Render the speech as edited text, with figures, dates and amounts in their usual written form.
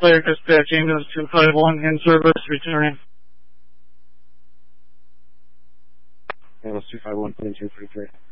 Player dispatch, ambulance 251 in service, returning. Ambulance 251, 2233.